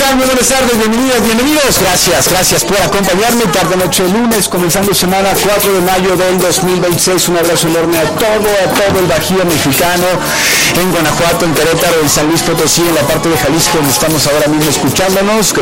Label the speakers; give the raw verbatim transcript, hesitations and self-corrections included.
Speaker 1: tal? Muy buenas tardes, bienvenidas, bienvenidos. Gracias, gracias por acompañarme. Tarde noche de lunes, comenzando semana cuatro de mayo del dos mil veintiséis. Un abrazo enorme a todo, a todo el Bajío mexicano, en Guanajuato, en Querétaro, en San Luis Potosí, en la parte de Jalisco, donde estamos ahora mismo escuchándonos.